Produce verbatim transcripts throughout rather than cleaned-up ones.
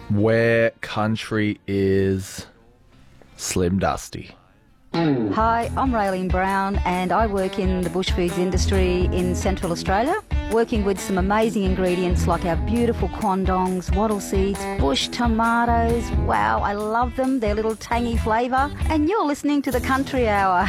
Where country is Slim Dusty. Hi, I'm Raylene Brown and I work in the bush foods industry in Central Australia, working with some amazing ingredients like our beautiful quandongs, wattle seeds, bush tomatoes. Wow, I love them, their little tangy flavour. And you're listening to the Country Hour.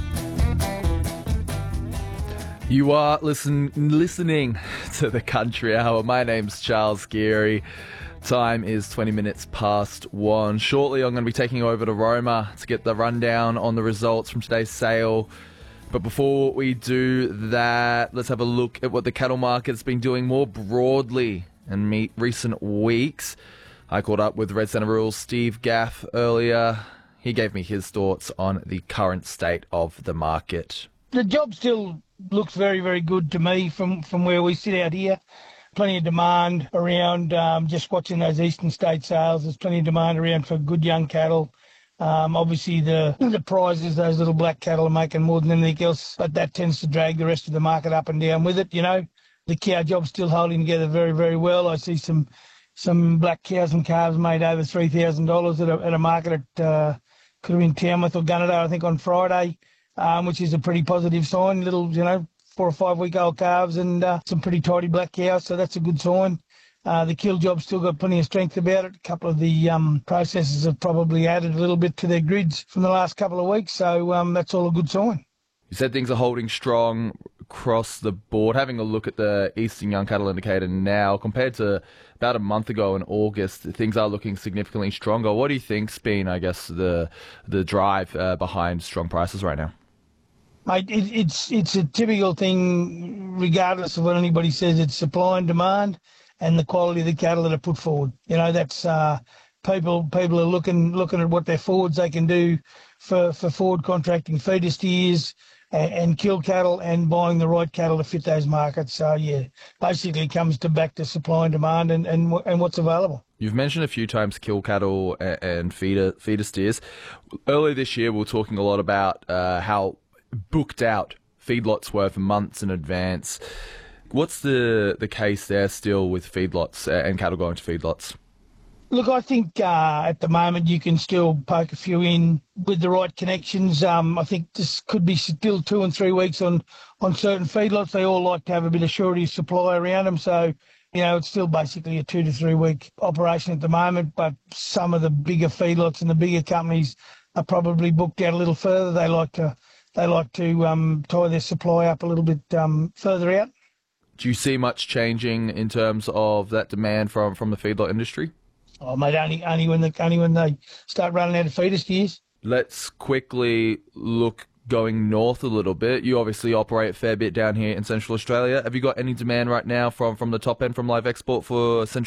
You are listen, listening to the Country Hour. My name's Charles Geary. Time is twenty minutes past one. Shortly, I'm going to be taking over to Roma to get the rundown on the results from today's sale. But before we do that, let's have a look at what the cattle market's been doing more broadly in me- recent weeks. I caught up with Red Centre Rules Steve Gaff earlier. He gave me his thoughts on the current state of the market. The job still looks very, very good to me from, from where we sit out here. Plenty of demand around, um, just watching those eastern state sales. There's plenty of demand around for good young cattle. Um, obviously, the the prizes, those little black cattle are making more than anything else, but that tends to drag the rest of the market up and down with it, you know. The cow job's still holding together very, very well. I see some some black cows and calves made over three thousand dollars at a, at a market at, uh, could have been Tamworth or Gunnedah, I think, on Friday, um, which is a pretty positive sign. Little, you know, four or five week old calves and uh, some pretty tidy black cows, so that's a good sign. Uh, the kill job's still got plenty of strength about it. A couple of the um, processors have probably added a little bit to their grids from the last couple of weeks, so um, that's all a good sign. You said things are holding strong across the board. Having a look at the Eastern Young Cattle Indicator now, compared to about a month ago in August, things are looking significantly stronger. What do you think's been, I guess, the the drive uh, behind strong prices right now? Mate, it, it's it's a typical thing, regardless of what anybody says. It's supply and demand, and the quality of the cattle that are put forward. You know, that's uh, people. People are looking looking at what their forwards they can do for, for forward contracting feeder steers and, and kill cattle, and buying the right cattle to fit those markets. So yeah, basically it comes to back to supply and demand and and, and what's available. You've mentioned a few times kill cattle and, and feeder feeder steers. Earlier this year, we were talking a lot about uh, how booked out feedlots were for months in advance. What's the the case there still with feedlots and cattle going to feedlots? Look, I think uh, at the moment you can still poke a few in with the right connections. Um, I think this could be still two and three weeks on, on certain feedlots. They all like to have a bit of surety of supply around them. So, you know, it's still basically a two to three week operation at the moment. But some of the bigger feedlots and the bigger companies are probably booked out a little further. They like to They like to um, tie their supply up a little bit um, further out. Do you see much changing in terms of that demand from, from the feedlot industry? Oh, mate, only only when the only when they start running out of feeder steers. Let's quickly look going north a little bit. You obviously operate a fair bit down here in Central Australia. Have you got any demand right now from, from the top end from live export for Central